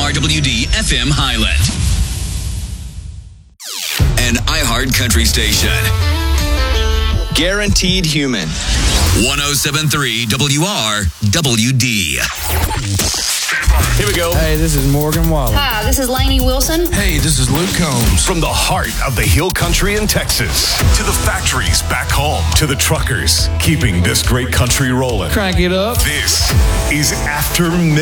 WRWD FM Highland. An iHeart Country station. Guaranteed human. 107.3 WRWD. Here we go. Hey, this is Morgan Wallen. Hi, this is Lainey Wilson. Hey, this is Luke Combs. From the heart of the Hill Country in Texas to the factories back home to the truckers keeping this great country rolling. Crank it up. This is After Midnight.